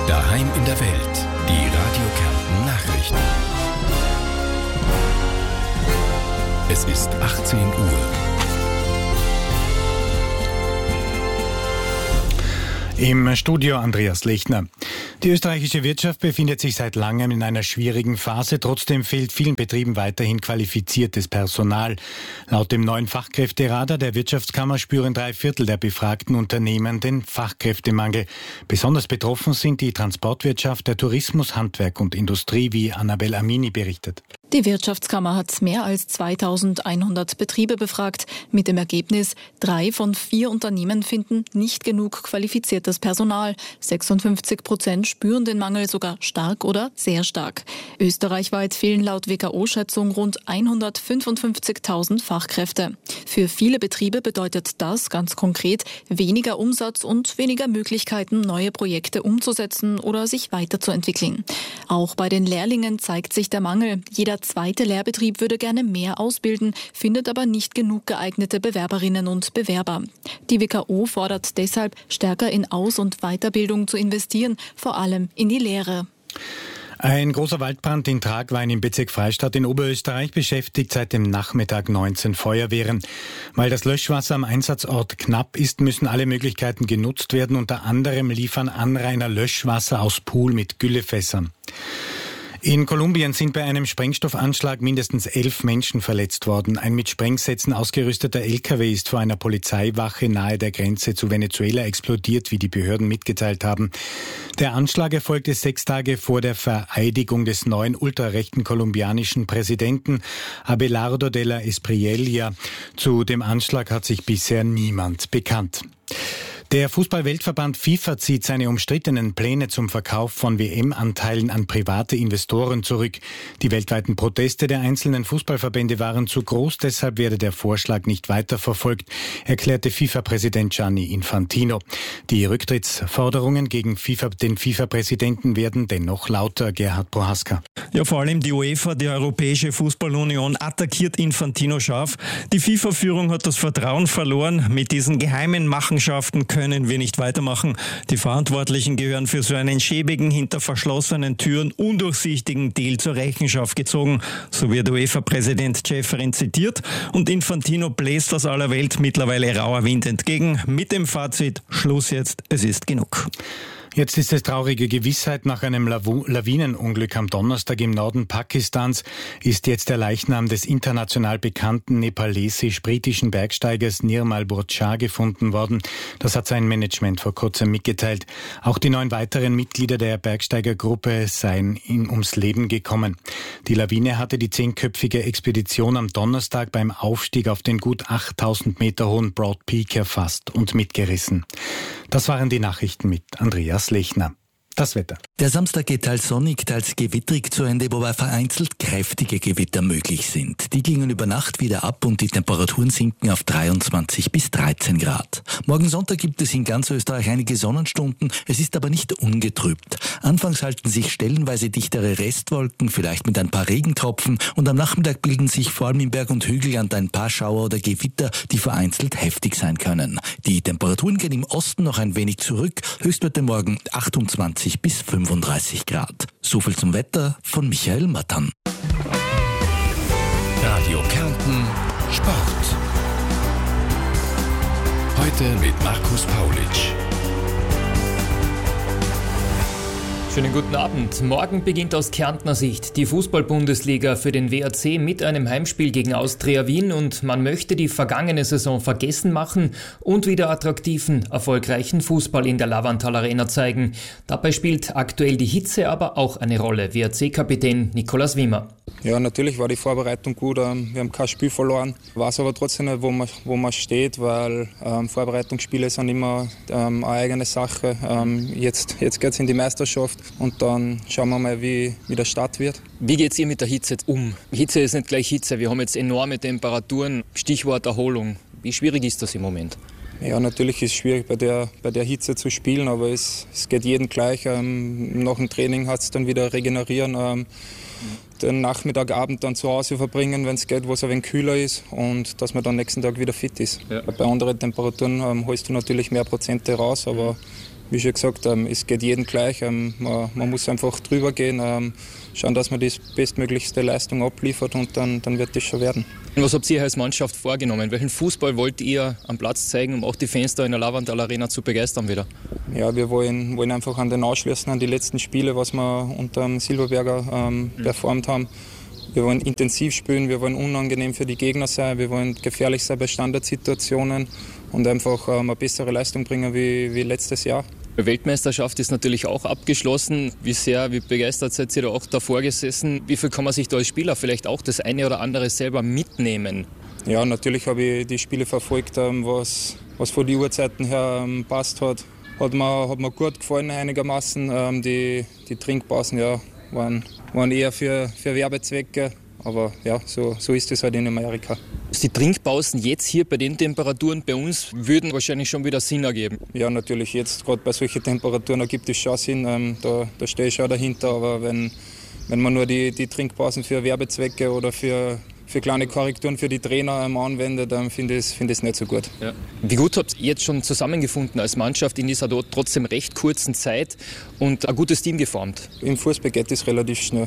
Daheim in der Welt. Die Radio Kärnten Nachrichten. Es ist 18 Uhr. Im Studio Andreas Lechner. Die österreichische Wirtschaft befindet sich seit langem in einer schwierigen Phase. Trotzdem fehlt vielen Betrieben weiterhin qualifiziertes Personal. Laut dem neuen Fachkräfteradar der Wirtschaftskammer spüren 3/4 der befragten Unternehmen den Fachkräftemangel. Besonders betroffen sind die Transportwirtschaft, der Tourismus, Handwerk und Industrie, wie Annabel Amini berichtet. Die Wirtschaftskammer hat mehr als 2100 Betriebe befragt. Mit dem Ergebnis, 3 von 4 Unternehmen finden nicht genug qualifiziertes Personal. 56% spüren den Mangel sogar stark oder sehr stark. Österreichweit fehlen laut WKO-Schätzung rund 155.000 Fachkräfte. Für viele Betriebe bedeutet das ganz konkret weniger Umsatz und weniger Möglichkeiten, neue Projekte umzusetzen oder sich weiterzuentwickeln. Auch bei den Lehrlingen zeigt sich der Mangel. Jeder zweite Lehrbetrieb würde gerne mehr ausbilden, findet aber nicht genug geeignete Bewerberinnen und Bewerber. Die WKO fordert deshalb, stärker in Aus- und Weiterbildung zu investieren, vor allem in die Lehre. Ein großer Waldbrand in Tragwein im Bezirk Freistadt in Oberösterreich beschäftigt seit dem Nachmittag 19 Feuerwehren. Weil das Löschwasser am Einsatzort knapp ist, müssen alle Möglichkeiten genutzt werden. Unter anderem liefern Anrainer Löschwasser aus Pool mit Güllefässern. In Kolumbien sind bei einem Sprengstoffanschlag mindestens 11 Menschen verletzt worden. Ein mit Sprengsätzen ausgerüsteter LKW ist vor einer Polizeiwache nahe der Grenze zu Venezuela explodiert, wie die Behörden mitgeteilt haben. Der Anschlag erfolgte 6 Tage vor der Vereidigung des neuen ultrarechten kolumbianischen Präsidenten Abelardo de la Espriella. Zu dem Anschlag hat sich bisher niemand bekannt. Der Fußball-Weltverband FIFA zieht seine umstrittenen Pläne zum Verkauf von WM-Anteilen an private Investoren zurück. Die weltweiten Proteste der einzelnen Fußballverbände waren zu groß, deshalb werde der Vorschlag nicht weiterverfolgt, erklärte FIFA-Präsident Gianni Infantino. Die Rücktrittsforderungen gegen den FIFA-Präsidenten werden dennoch lauter. Gerhard Prohaska. Ja, vor allem die UEFA, die Europäische Fußballunion, attackiert Infantino scharf. Die FIFA-Führung hat das Vertrauen verloren. Mit diesen geheimen Machenschaften können wir nicht weitermachen. Die Verantwortlichen gehören für so einen schäbigen, hinter verschlossenen Türen undurchsichtigen Deal zur Rechenschaft gezogen. So wird UEFA-Präsident Ceferin zitiert und Infantino bläst aus aller Welt mittlerweile rauer Wind entgegen. Mit dem Fazit, Schluss jetzt, es ist genug. Jetzt ist es traurige Gewissheit. Nach einem Lawinenunglück am Donnerstag im Norden Pakistans ist jetzt der Leichnam des international bekannten nepalesisch-britischen Bergsteigers Nirmal Burdshah gefunden worden. Das hat sein Management vor kurzem mitgeteilt. Auch die 9 weiteren Mitglieder der Bergsteigergruppe seien ums Leben gekommen. Die Lawine hatte die 10-köpfige Expedition am Donnerstag beim Aufstieg auf den gut 8000 Meter hohen Broad Peak erfasst und mitgerissen. Das waren die Nachrichten mit Andreas Lechner. Das Wetter. Der Samstag geht teils sonnig, teils gewittrig zu Ende, wobei vereinzelt kräftige Gewitter möglich sind. Die klingen über Nacht wieder ab und die Temperaturen sinken auf 23 bis 13 Grad. Morgen Sonntag gibt es in ganz Österreich einige Sonnenstunden, es ist aber nicht ungetrübt. Anfangs halten sich stellenweise dichtere Restwolken, vielleicht mit ein paar Regentropfen, und am Nachmittag bilden sich vor allem im Berg- und Hügelland ein paar Schauer oder Gewitter, die vereinzelt heftig sein können. Die Temperaturen gehen im Osten noch ein wenig zurück, Höchstwerte morgen 28 bis 35 Grad. So viel zum Wetter von Michael Mattern. Radio Kärnten Sport. Heute mit Markus Paulitsch. Schönen guten Abend. Morgen beginnt aus Kärntner Sicht die Fußball-Bundesliga für den WAC mit einem Heimspiel gegen Austria Wien und man möchte die vergangene Saison vergessen machen und wieder attraktiven, erfolgreichen Fußball in der Lavantal Arena zeigen. Dabei spielt aktuell die Hitze aber auch eine Rolle. WAC-Kapitän Nikolaus Wiemer. Ja, natürlich war die Vorbereitung gut. Wir haben kein Spiel verloren. Weiß aber trotzdem nicht, wo man steht, weil Vorbereitungsspiele sind immer eine eigene Sache. Jetzt geht es in die Meisterschaft und dann schauen wir mal, wie der Start wird. Wie geht es ihr mit der Hitze um? Hitze ist nicht gleich Hitze. Wir haben jetzt enorme Temperaturen. Stichwort Erholung. Wie schwierig ist das im Moment? Ja, natürlich ist es schwierig, bei der Hitze zu spielen, aber es geht jedem gleich. Nach dem Training hat es dann wieder regenerieren. Den Nachmittag, Abend dann zu Hause verbringen, wenn es geht, wo es ein wenig kühler ist und dass man dann nächsten Tag wieder fit ist. Ja. Bei anderen Temperaturen holst du natürlich mehr Prozente raus, aber wie schon gesagt, es geht jedem gleich. Man muss einfach drüber gehen, schauen, dass man die bestmöglichste Leistung abliefert und dann wird das schon werden. Was habt ihr als Mannschaft vorgenommen? Welchen Fußball wollt ihr am Platz zeigen, um auch die Fans da in der Lavanttal Arena zu begeistern wieder? Ja, wir wollen einfach an den anschließen, an die letzten Spiele, was wir unter dem Silberberger performt haben. Wir wollen intensiv spielen, wir wollen unangenehm für die Gegner sein, wir wollen gefährlich sein bei Standardsituationen und einfach eine bessere Leistung bringen wie letztes Jahr. Die Weltmeisterschaft ist natürlich auch abgeschlossen. Wie begeistert seid ihr da auch davor gesessen? Wie viel kann man sich da als Spieler vielleicht auch das eine oder andere selber mitnehmen? Ja, natürlich habe ich die Spiele verfolgt, was von den Uhrzeiten her passt hat. Hat mir gut gefallen einigermaßen. Die Trinkpausen waren eher für Werbezwecke. Aber ja, so ist es halt in Amerika. Die Trinkpausen jetzt hier bei den Temperaturen bei uns würden wahrscheinlich schon wieder Sinn ergeben. Ja, natürlich jetzt gerade bei solchen Temperaturen ergibt es schon Sinn. Da stehe ich schon dahinter. Aber wenn man nur die Trinkpausen für Werbezwecke oder für kleine Korrekturen für die Trainer anwendet, dann finde ich es nicht so gut. Ja. Wie gut habt ihr jetzt schon zusammengefunden als Mannschaft in dieser trotzdem recht kurzen Zeit und ein gutes Team geformt? Im Fußball geht es relativ schnell.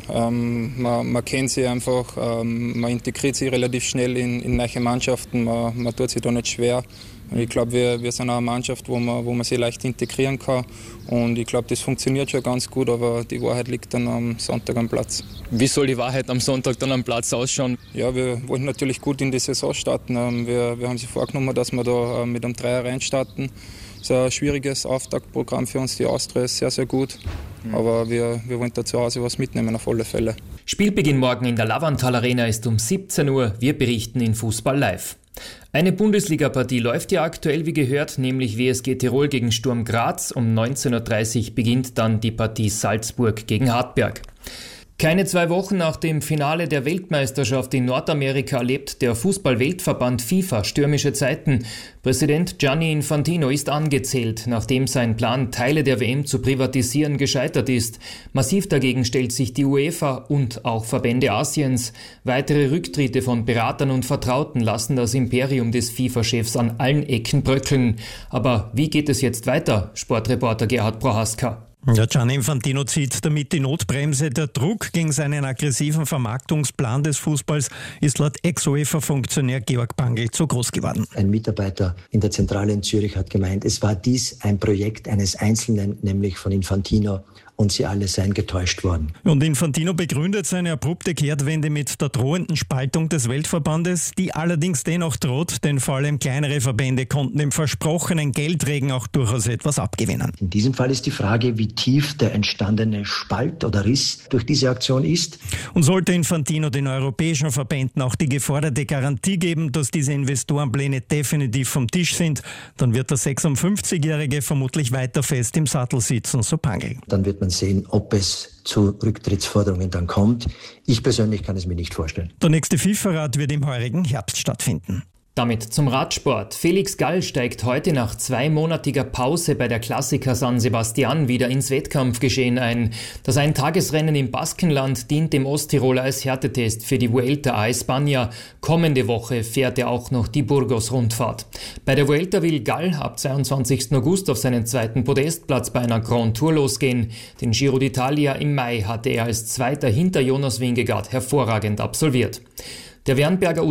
Man kennt sie einfach, man integriert sie relativ schnell in neue Mannschaften, man tut sich da nicht schwer. Ich glaube, wir sind auch eine Mannschaft, wo man sich leicht integrieren kann. Und ich glaube, das funktioniert schon ganz gut, aber die Wahrheit liegt dann am Sonntag am Platz. Wie soll die Wahrheit am Sonntag dann am Platz ausschauen? Ja, wir wollen natürlich gut in die Saison starten. Wir haben sich vorgenommen, dass wir da mit einem Dreier reinstarten. Das ist ein schwieriges Auftaktprogramm für uns. Die Austria ist sehr, sehr gut. Aber wir wollen da zu Hause was mitnehmen, auf alle Fälle. Spielbeginn morgen in der Lavanttal Arena ist um 17 Uhr. Wir berichten in Fußball live. Eine Bundesliga-Partie läuft ja aktuell wie gehört, nämlich WSG Tirol gegen Sturm Graz. Um 19.30 Uhr beginnt dann die Partie Salzburg gegen Hartberg. Keine 2 Wochen nach dem Finale der Weltmeisterschaft in Nordamerika erlebt der Fußball-Weltverband FIFA stürmische Zeiten. Präsident Gianni Infantino ist angezählt, nachdem sein Plan, Teile der WM zu privatisieren, gescheitert ist. Massiv dagegen stellt sich die UEFA und auch Verbände Asiens. Weitere Rücktritte von Beratern und Vertrauten lassen das Imperium des FIFA-Chefs an allen Ecken bröckeln. Aber wie geht es jetzt weiter? Sportreporter Gerhard Prohaska. Ja, Gianni Infantino zieht damit die Notbremse. Der Druck gegen seinen aggressiven Vermarktungsplan des Fußballs ist laut Ex-UEFA-Funktionär Georg Bangl zu groß geworden. Ein Mitarbeiter in der Zentrale in Zürich hat gemeint, es war dies ein Projekt eines Einzelnen, nämlich von Infantino. Und sie alle seien getäuscht worden. Und Infantino begründet seine abrupte Kehrtwende mit der drohenden Spaltung des Weltverbandes, die allerdings dennoch droht, denn vor allem kleinere Verbände konnten dem versprochenen Geldregen auch durchaus etwas abgewinnen. In diesem Fall ist die Frage, wie tief der entstandene Spalt oder Riss durch diese Aktion ist. Und sollte Infantino den europäischen Verbänden auch die geforderte Garantie geben, dass diese Investorenpläne definitiv vom Tisch sind, dann wird der 56-Jährige vermutlich weiter fest im Sattel sitzen, so Bangl. Dann wird man sehen, ob es zu Rücktrittsforderungen dann kommt. Ich persönlich kann es mir nicht vorstellen. Der nächste FIFA-Rat wird im heurigen Herbst stattfinden. Damit zum Radsport. Felix Gall steigt heute nach 2-monatiger Pause bei der Klassiker San Sebastian wieder ins Wettkampfgeschehen ein. Das Eintagesrennen im Baskenland dient dem Osttiroler als Härtetest für die Vuelta a España. Kommende Woche fährt er auch noch die Burgos-Rundfahrt. Bei der Vuelta will Gall ab 22. August auf seinen 2. Podestplatz bei einer Grand Tour losgehen. Den Giro d'Italia im Mai hatte er als Zweiter hinter Jonas Vingegaard hervorragend absolviert. Der Wernberger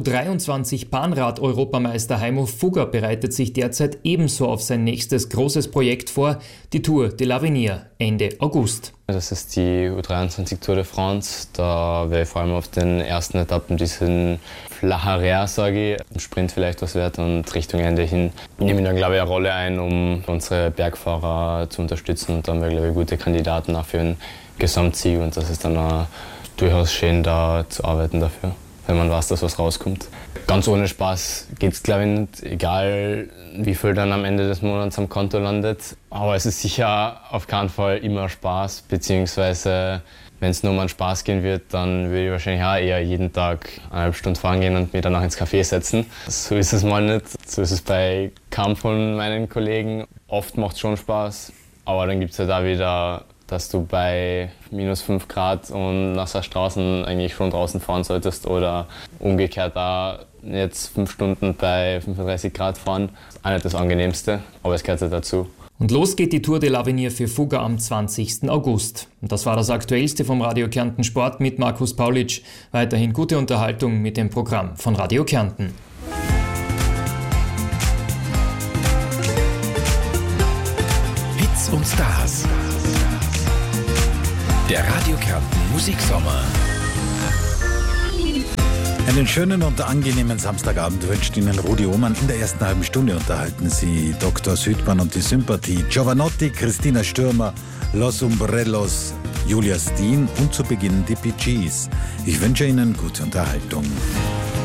U23-Bahnrad-Europameister Heimo Fugger bereitet sich derzeit ebenso auf sein nächstes großes Projekt vor, die Tour de l'Avenir, Ende August. Das ist die U23 Tour de France. Da werde ich vor allem auf den ersten Etappen diesen Flacharea, sage ich, im Sprint vielleicht was wert und Richtung Ende hin nehme ich dann, glaube ich, eine Rolle ein, um unsere Bergfahrer zu unterstützen. Und dann wäre, glaube ich, gute Kandidaten auch für einen Gesamtsieg und das ist dann auch durchaus schön, da zu arbeiten dafür, wenn man weiß, dass was rauskommt. Ganz ohne Spaß geht es, glaube ich, nicht, egal wie viel dann am Ende des Monats am Konto landet. Aber es ist sicher auf keinen Fall immer Spaß, beziehungsweise wenn es nur um einen Spaß gehen wird, dann würde ich wahrscheinlich auch eher jeden Tag 1,5 Stunden fahren gehen und mich danach ins Café setzen. So ist es mal nicht. So ist es bei kaum von meinen Kollegen. Oft macht es schon Spaß, aber dann gibt es ja da wieder, dass du bei minus 5 Grad und nasser Straßen eigentlich schon draußen fahren solltest oder umgekehrt da jetzt 5 Stunden bei 35 Grad fahren. Auch nicht das Angenehmste, aber es gehört ja dazu. Und los geht die Tour de l'Avenir für Fugger am 20. August. Und das war das Aktuellste vom Radio Kärnten Sport mit Markus Paulitsch. Weiterhin gute Unterhaltung mit dem Programm von Radio Kärnten. Hits und Stars. Der Radio Kärnten Musiksommer. Einen schönen und angenehmen Samstagabend wünscht Ihnen Rudi Ohmann. In der ersten halben Stunde unterhalten Sie Dr. Südmann und die Sympathie, Giovanotti, Christina Stürmer, Los Umbrellos, Julia Steen und zu Beginn die Bee Gees. Ich wünsche Ihnen gute Unterhaltung.